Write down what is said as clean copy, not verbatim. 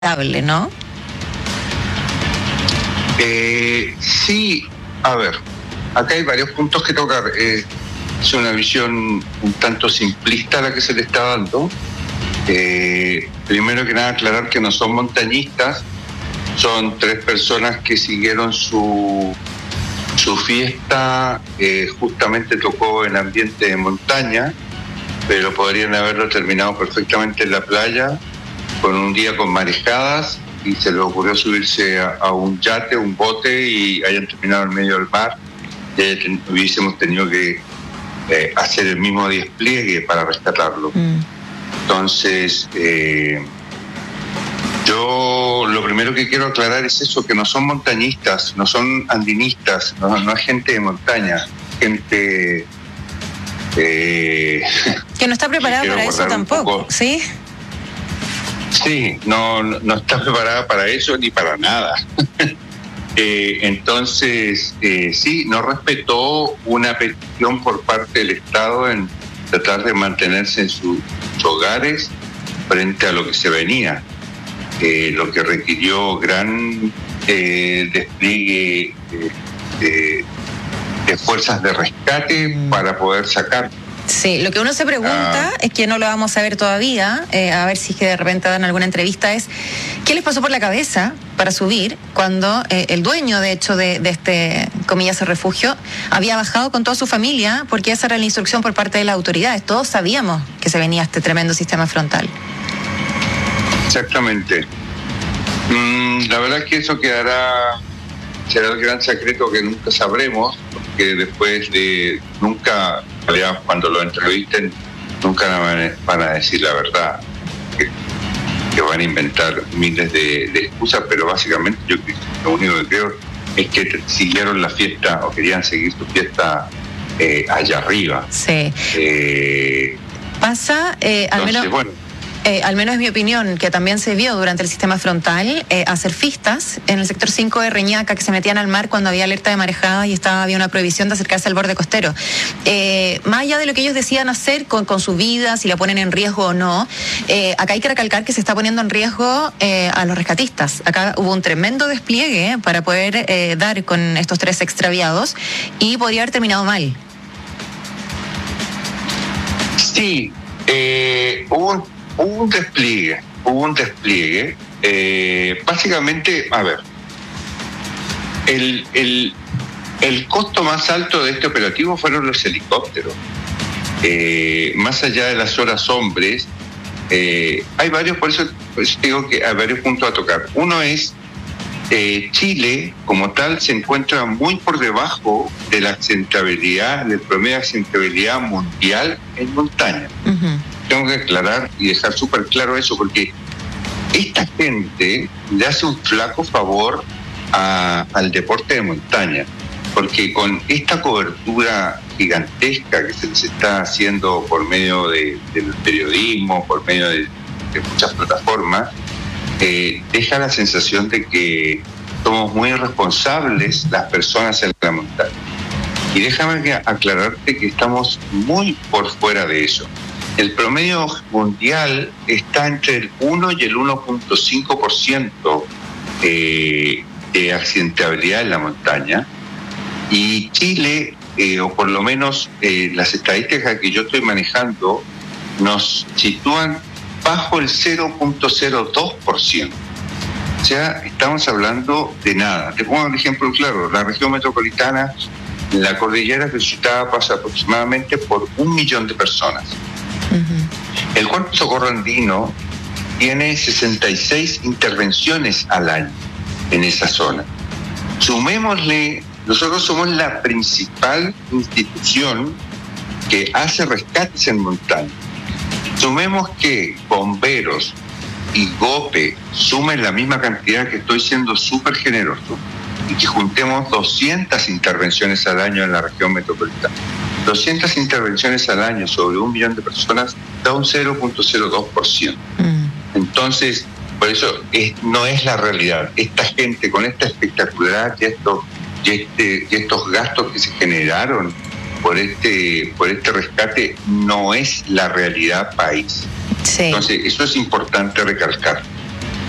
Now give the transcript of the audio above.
¿no? Sí, a ver, acá hay varios puntos que tocar. Es una visión un tanto simplista la que se le está dando. Primero que nada, aclarar que no son montañistas, son 3 personas que siguieron su fiesta. Justamente tocó en ambiente de montaña, pero podrían haberlo terminado perfectamente en la playa, con un día con marejadas, y se les ocurrió subirse a un yate, un bote, y hayan terminado en medio del mar. Hubiésemos tenido que hacer el mismo despliegue para rescatarlo. Entonces, yo lo primero que quiero aclarar es eso, que no son montañistas, no son andinistas, no es gente de montaña, gente... que no está preparada para eso tampoco, ¿sí? Sí, no está preparada para eso ni para nada. Entonces, sí, no respetó una petición por parte del Estado en tratar de mantenerse en sus hogares frente a lo que se venía, lo que requirió gran despliegue de fuerzas de rescate para poder sacar. Sí, lo que uno se pregunta es que no lo vamos a ver todavía, a ver si es que de repente dan alguna entrevista, es ¿qué les pasó por la cabeza para subir cuando el dueño, de hecho, de este, comillas, refugio, había bajado con toda su familia, porque esa era la instrucción por parte de las autoridades? Todos sabíamos que se venía este tremendo sistema frontal. Exactamente. La verdad es que eso será el gran secreto que nunca sabremos, porque después de nunca, cuando lo entrevisten, nunca van a decir la verdad, que van a inventar miles de excusas, pero básicamente yo lo único que creo es que siguieron la fiesta o querían seguir su fiesta allá arriba. Sí. Pasa, al menos... Bueno, al menos es mi opinión, que también se vio durante el sistema frontal a surfistas en el sector 5 de Reñaca que se metían al mar cuando había alerta de marejada y había una prohibición de acercarse al borde costero. Más allá de lo que ellos decían hacer con su vida, si la ponen en riesgo o no, acá hay que recalcar que se está poniendo en riesgo a los rescatistas. Acá hubo un tremendo despliegue para poder dar con estos 3 extraviados y podría haber terminado mal. Sí, hubo un despliegue. Básicamente, a ver, el costo más alto de este operativo fueron los helicópteros. Más allá de las horas hombres, hay varios, por eso digo que hay varios puntos a tocar. Uno es, Chile como tal se encuentra muy por debajo de la accidentabilidad, del promedio de accidentabilidad mundial en montaña. Tengo que aclarar y dejar súper claro eso, porque esta gente le hace un flaco favor al deporte de montaña, porque con esta cobertura gigantesca que se les está haciendo por medio del periodismo, por medio de muchas plataformas, deja la sensación de que somos muy irresponsables las personas en la montaña. Y déjame aclararte que estamos muy por fuera de eso. El promedio mundial está entre el 1 y el 1.5% de accidentabilidad en la montaña, y Chile, o por lo menos las estadísticas que yo estoy manejando, nos sitúan bajo el 0.02%. O sea, estamos hablando de nada. Te pongo un ejemplo claro: la región metropolitana, la cordillera de Chutá, pasa aproximadamente por 1 millón de personas. El Cuerpo de Socorro Andino tiene 66 intervenciones al año en esa zona. Sumémosle, nosotros somos la principal institución que hace rescates en montaña. Sumemos que bomberos y GOPE sumen la misma cantidad, que estoy siendo súper generoso, y que juntemos 200 intervenciones al año en la región metropolitana. 200 intervenciones al año sobre 1 millón de personas da un 0.02%. Entonces, por eso no es la realidad. Esta gente, con esta espectacularidad y estos gastos que se generaron por este rescate, no es la realidad país. Sí. Entonces, eso es importante recalcar.